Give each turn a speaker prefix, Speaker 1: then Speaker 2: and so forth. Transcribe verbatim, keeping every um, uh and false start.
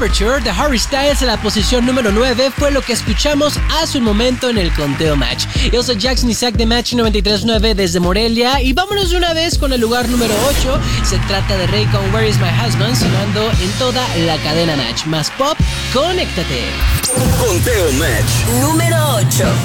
Speaker 1: Temperature de Harry Styles en la posición número nueve fue lo que escuchamos hace un momento en el conteo Match. Yo soy Jackson Isaac de Match noventa y tres punto nueve desde Morelia y vámonos de una vez con el lugar número ocho. Se trata de Rey con Where Is My Husband sonando en toda la cadena Match. Más pop, conéctate.
Speaker 2: Conteo Match
Speaker 3: número ocho.